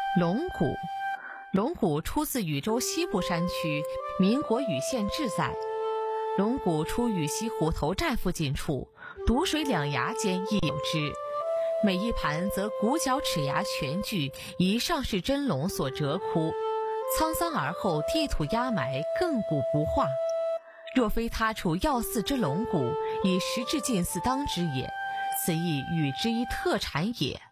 龙骨，龙骨出自禹州西部山区，民国禹县志载。龙骨出禹西虎头寨附近处，毒水两崖间亦有之。每一盘则骨角齿牙全具，以上是真龙所折窟，沧桑而后地土压埋，亘古不化。若非他处要祀之龙骨，以时至近似当之也，此亦禹之一特产也。